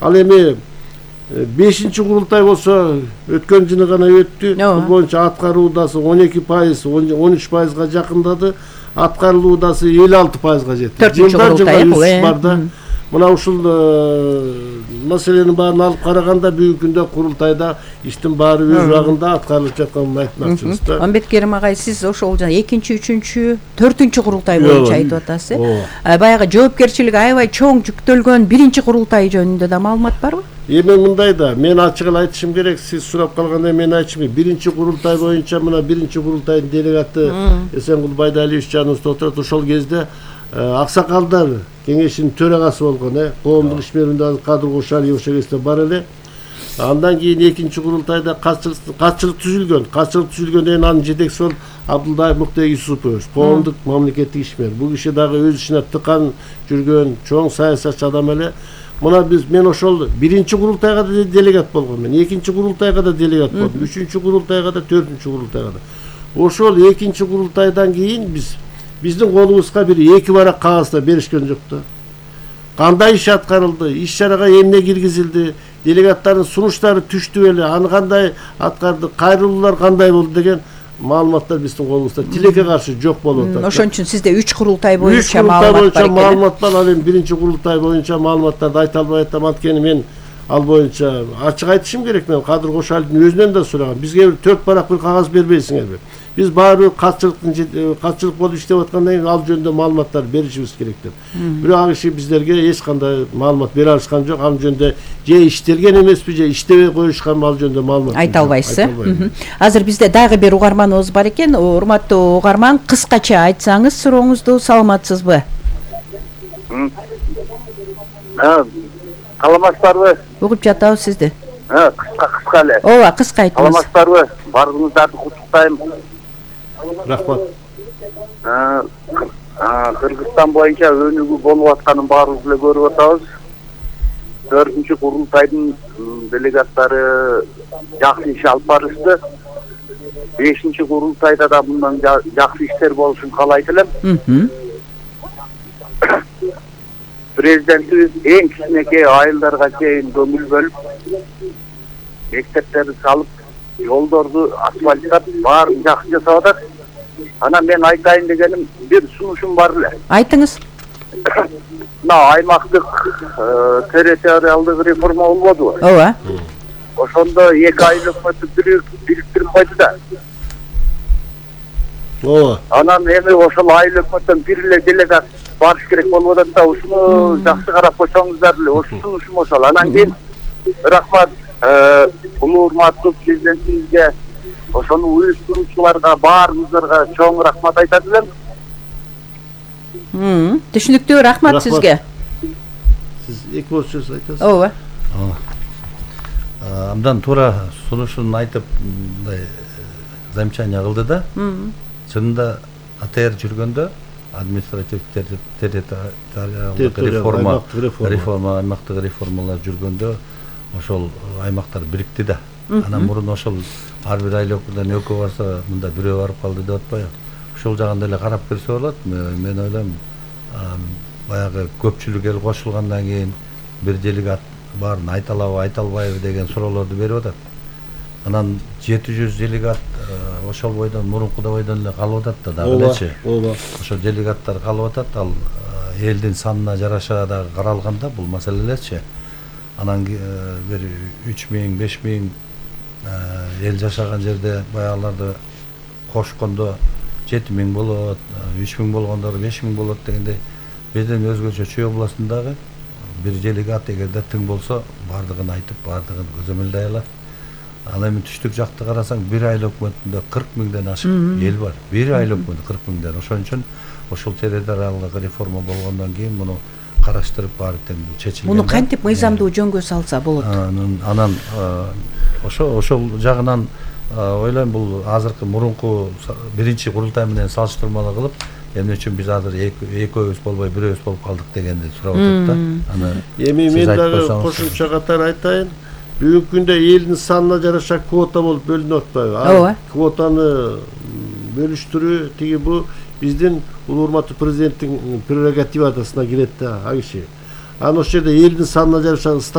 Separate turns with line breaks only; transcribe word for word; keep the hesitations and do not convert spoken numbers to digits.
Ал эми бешинчи курултай болсо өткөн жылы гана өттү. Бул боюнча аткаруудасы он эки пайыз, он үч пайызга жакындады. Аткарылуудасы элүү алты пайызга жетти.
төртүнчү курултай бул
бар да. Мына ушул маселенин баарын алып караганда бүгүнкү күндө курултайда иштин баары өз убагында аткарылып жатканын айтмакчыбыз да.
Амбет Керим агай, сиз ошол жана экинчи, үчүнчү, төртүнчү курултай боюнча айтып атасыз. Баягы жоопкерчилиги аябай чоң жүктөлгөн биринчи курултай жөнүндө да маалымат барбы?
Эми мындай да, мен ачык эле айтышым керек. Сиз сурап калганда мен айтышым керек. Биринчи курултай боюнча мына биринчи курултайдын делегаты Эсенгул Байдалиевич жаныбызда отурат. Ошол кезде аксакалдар кеңешинин төрагасы болгон, э, коомдук ишмердин Кадыр Кошалиев ошол кезде бар эле. Андан кийин экинчи курултайда катчылык түзүлгөн. Катчылык түзүлгөндөн кийин анын жетекчиси болуп Абдулдаев Муктар Юсупович, коомдук мамлекеттик ишмер. Бул киши дагы өз ишине тыкан жүргөн чоң саясатчы адам эле. Мына биз мен ошол биринчи курултайга да делегат болгом мен, экинчи курултайга да делегат болдум, үчүнчү курултайга да, төртүнчү курултайга да. Ошол экинчи курултайдан кийин биз биздин колубузга бир эки барак кагаз да беришкен жок да. Кандай иш аткарылды, иш чарага эмне киргизилди, делегаттардын сунуштары түштү беле, аны кандай аткарды, кайрылуулар кандай болду деген маалыматтар биздин колубузда тилекке каршы жок болуп атат.
Ошон үчүн сизде үч курултай боюнча маалымат бар экен.
Маалымат бар, ал эми биринчи курултай боюнча маалыматтарды айта албай атам, анткени мен ал боюнча ачык айтышым керек. Мен Кадыр Кошалиевдин өзүнөн да сурагам. Бизге бир төрт барак бир кагаз бербейсиңерби? Биз баары катчылыктын катчылык болуп иштеп аткандан кийин ал жөнүндө маалыматтар беришибиз керек деп. Бирок ал киши биздерге эч кандай маалымат бере алышкан жок. Ал жөнүндө же иштелген эмеспи, же иштебей коюшканбы, ал жөнүндө маалымат
айта албайсыз. Азыр бизде дагы бир угарманыбыз бар экен. Урматтуу угарман, кыскача айтсаңыз сурооңузду, саламатсызбы?
Саламатсыздарбы?
Угуп жатабыз сизди.
Кыска кыска эле.
Ооба, кыска айтыңыз.
Саламатсыздарбы? Баарыңыздарды куттуктайм.
Рахмат.
Кыргызстан боюнча өнүгүү болуп атканын баарыбыз эле көрүп атабыз. төртүнчү курултайдын делегаттары жакшы иш алып барышты. бешинчи курултайда да мындан жакшы иштер болушун каалайт элем. Президентибиз эң кичинекей айылдарга чейин көңүл бөлүп, мектептерди салып, жолдорду асфальттап, баарын жакшы жасап атат. Анан мен айтайын дегеним бир сунушум бар эле.
Айтыңыз.
Мына аймактык территориалдык реформа болбодубу?
Ооба.
Ошондо эки айыл өкмөттү бириктирип койду да.
Ооба.
Анан эми ошол айыл өкмөттөн бир эле делегат барыш керек болуп атат да, ушуну жакшы карап койсоңуздар эле. Ошол сунушум ошол. Анан кийин рахмат улуу урматтуу президентибизге, ошону уюштуруучуларга, баарыңыздарга чоң рахмат айтат элем.
Түшүнүктүү, рахмат сизге.
Сиз эки бош сөз айтасыз.
Ооба.
Абдан туура сунушун айтып, мындай замечание кылды да. Чынында АТР жүргөндө административдик территориалдык реформа, реформа, аймактык реформалар жүргөндө ошол аймактар бирикти да. Анан мурун ошол ар бир айыл өкмөтүнөн экөө барса, мында бирөө барып калды деп атпайбы? Ошол жагында эле карап көрсө болот. Мен ойлойм, баягы көпчүлүк эл кошулгандан кийин бир делегат баарын айта алабы, айта албайбы деген суроолорду берип атат. Анан жети жүз делегат ошол бойдон, мурунку бойдон эле калып атат да, дагы элечи.
Ооба.
Ошол делегаттар калып атат, ал элдин санына жараша дагы каралганда бул маселелерчи. Анан бир үч миң, беш миң эл жашаган жерде баягыларды кошкондо жети миң болот, үч миң болгондор беш миң болот дегенде, биздин өзгөчө Чүй областындагы бир делегат эгерде тың болсо, бардыгын айтып, бардыгын көзөмөлдөй алат. Ал эми түштүк жакты карасаң, бир айыл өкмөтүндө кырк миңден ашык эл бар. Бир айыл өкмөтүндө кырк миңден. Ошон үчүн ошол территориалдык реформа болгондон кийин муну караштырып баары тең чечилген.
Муну кантип мыйзамдуу жөнгө салса болот?
Анан ошо ошол жагынан ойлойм, бул азыркы мурунку биринчи курултай менен салыштырмалуу кылып, эмне үчүн биз азыр экөөбүз болбой бирөөбүз болуп калдык дегенди сурап атат да. Аны
эми мен дагы кошумча катар айтайын. Бүгүнкү күндө элдин санына жараша квота болуп бөлүнүп атпайбы? Ооба. Квотаны бөлүштүрүү тиги бу биздин улуу урматтуу президенттин прерогативасына кирет да, ал киши. Анан ошол жерде элдин санына жараша